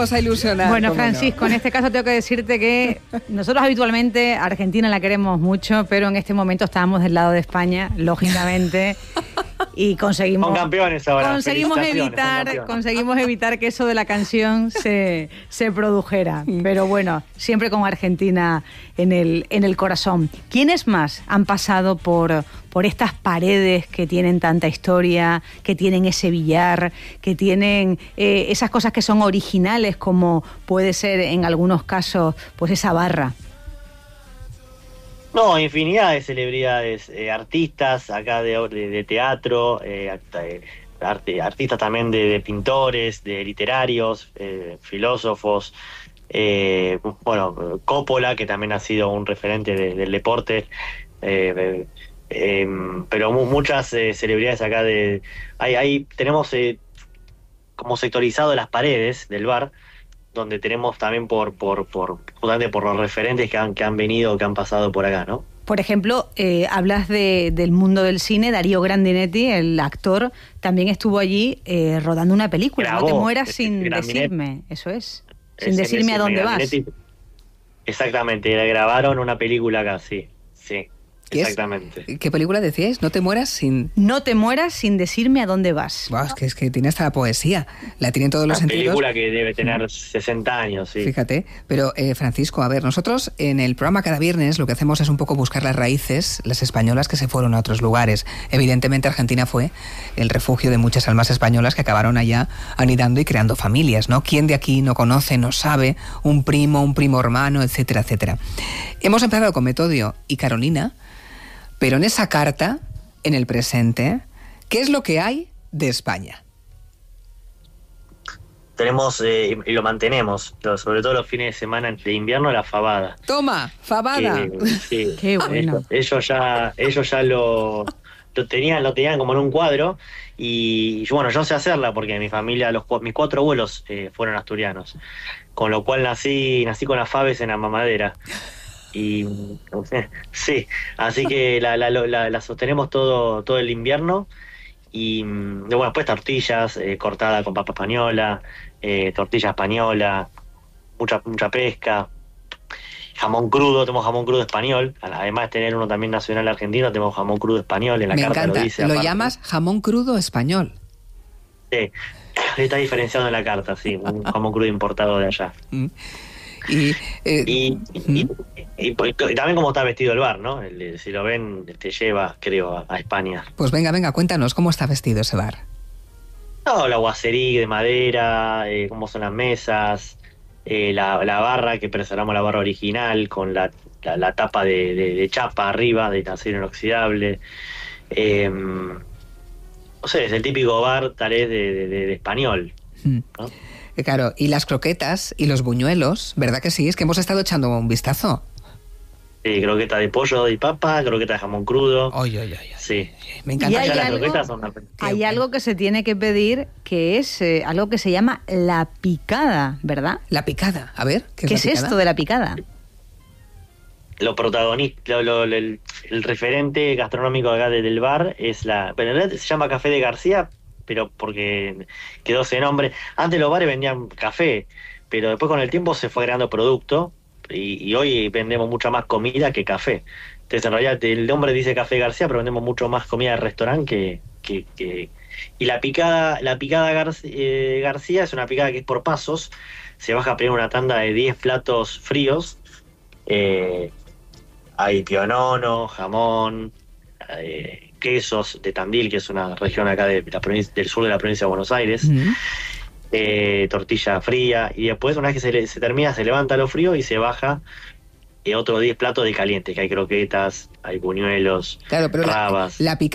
vamos a ilusionar. Bueno, Francisco, en este caso tengo que decirte que nosotros habitualmente a Argentina la queremos mucho, pero en este momento estábamos del lado de España, lógicamente, y conseguimos... Son campeones ahora. Conseguimos evitar que eso de la canción se produjera. Pero bueno, siempre con Argentina en el corazón. ¿Quiénes más han pasado por estas paredes que tienen tanta historia, que tienen ese billar, que tienen esas cosas que son originales, como puede ser en algunos casos pues esa barra? No, infinidad de celebridades, artistas acá de teatro, artistas también de pintores, de literarios, filósofos. Bueno, Coppola, que también ha sido un referente del deporte, pero muchas celebridades acá ahí tenemos como sectorizado las paredes del bar, donde tenemos también justamente por los referentes que han venido, que han pasado por acá, ¿no? Por ejemplo, hablas del mundo del cine. Darío Grandinetti, el actor, también estuvo allí rodando una película. Grabó, No te mueras sin decirme, eso es, sin Sin decirme a dónde vas. Exactamente, grabaron una película acá, sí. Exactamente. ¿Qué película decíais? No te mueras sin decirme a dónde vas. Wow, es que tiene hasta la poesía. La tienen todos los sentidos. Una película que debe tener 60 años, sí. Fíjate. Pero, Francisco, a ver, nosotros en el programa cada viernes lo que hacemos es un poco buscar las raíces, las españolas que se fueron a otros lugares. Evidentemente Argentina fue el refugio de muchas almas españolas que acabaron allá anidando y creando familias, ¿no? ¿Quién de aquí no conoce, no sabe un primo hermano, etcétera, etcétera? Hemos empezado con Metodio y Carolina. Pero en esa carta, en el presente, ¿qué es lo que hay de España? Tenemos, y lo mantenemos, sobre todo los fines de semana de invierno, la fabada. ¡Toma! ¡Fabada! Sí. ¡Qué bueno! Ellos ya lo tenían como en un cuadro, y bueno, yo sé hacerla porque mi familia, mis 4 abuelos fueron asturianos, con lo cual nací con las faves en la mamadera. Y sí, así que la sostenemos todo el invierno. Y bueno, después tortillas cortadas con papa española, tortilla española, mucha pesca, jamón crudo. Tenemos jamón crudo español, además de tener uno también nacional argentino, tenemos jamón crudo español. En la carta encanta. lo dice. Lo aparte. llamas jamón crudo español. Sí, está diferenciado en la carta, sí, un jamón crudo importado de allá. Y también cómo está vestido el bar, ¿no? Si lo ven, te lleva, creo, a España. Pues venga, cuéntanos, ¿cómo está vestido ese bar? No, la guacería de madera, cómo son las mesas, la barra, que preservamos la barra original, con la tapa de chapa arriba, de acero inoxidable. No sé, es el típico bar, tal vez, de español, ¿no? Claro, y las croquetas y los buñuelos, ¿verdad que sí? Es que hemos estado echando un vistazo. Sí, croqueta de pollo y papa, croqueta de jamón crudo. Oye. Sí. Me encanta. Y las croquetas son hay algo que se tiene que pedir, que es algo que se llama la picada, ¿verdad? La picada, a ver. ¿Qué es esto de la picada? Lo protagonista, el referente gastronómico acá del bar es pero en realidad se llama Café de García, pero porque quedó ese nombre. Antes los bares vendían café, pero después con el tiempo se fue agregando producto, y hoy vendemos mucha más comida que café. Entonces en realidad el nombre dice Café García, pero vendemos mucho más comida de restaurante que... Y la picada García es una picada que es por pasos. Se baja primero una tanda de 10 platos fríos. Hay pionono, jamón, quesos de Tandil, que es una región acá de la provincia, del sur de la provincia de Buenos Aires, tortilla fría, y después una vez que se termina, se levanta lo frío y se baja otros 10 platos de caliente, que hay croquetas, hay buñuelos, claro, pero rabas. La picada